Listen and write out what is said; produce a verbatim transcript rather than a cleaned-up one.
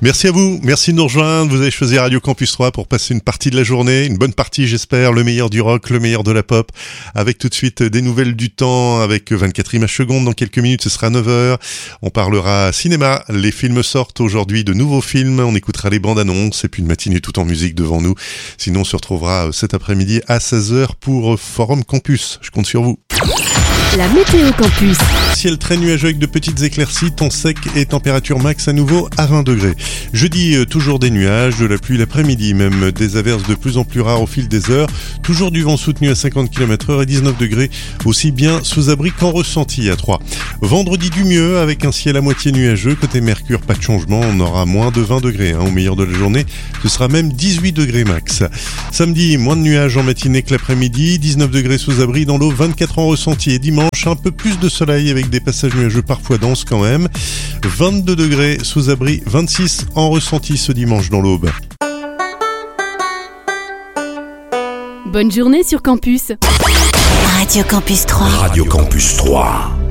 Merci à vous, merci de nous rejoindre. Vous avez choisi Radio Campus trois pour passer une partie de la journée, une bonne partie j'espère, le meilleur du rock, le meilleur de la pop, avec tout de suite des nouvelles du temps, avec vingt-quatre images secondes. Dans quelques minutes, ce sera neuf heures. On parlera cinéma, les films sortent aujourd'hui, de nouveaux films, on écoutera les bandes annonces et puis une matinée tout en musique devant nous. Sinon, on se retrouvera cet après-midi à seize heures pour Forum Campus. Je compte sur vous. La météo campus. Ciel très nuageux avec de petites éclaircies, temps sec et température max à nouveau à vingt degrés. Jeudi, euh, toujours des nuages, de la pluie l'après-midi, même des averses de plus en plus rares au fil des heures. Toujours du vent soutenu à cinquante kilomètres heure et dix-neuf degrés, aussi bien sous abri qu'en ressenti à Troyes. Vendredi du mieux avec un ciel à moitié nuageux. Côté Mercure, pas de changement, on aura moins de vingt degrés hein, au meilleur de la journée. Ce sera même dix-huit degrés max. Samedi, moins de nuages en matinée que l'après-midi, dix-neuf degrés sous abri dans l'eau, vingt-quatre en ressenti. Et dimanche, un peu plus de soleil avec des passages nuageux parfois denses quand même. vingt-deux degrés sous abri, vingt-six en ressenti ce dimanche dans l'Aube. Bonne journée sur campus. Radio Campus trois. Radio Campus trois.